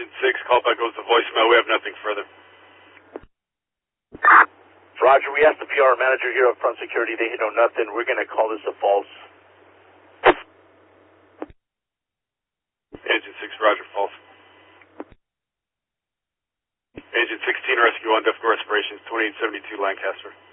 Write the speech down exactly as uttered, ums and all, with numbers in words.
Engine six, callback goes to voicemail. We have nothing further. Roger, we asked the P R manager here at Front Security. They know nothing. We're going to call this a false. Engine six, Roger, false. Engine sixteen, rescue on, Defco respirations, twenty-eight seventy-two Lancaster.